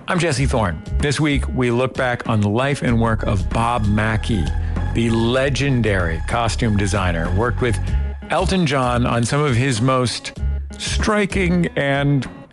I'm Jesse Thorne. This week, we look back on the life and work of Bob Mackie, the legendary costume designer, worked with Elton John on some of his most striking and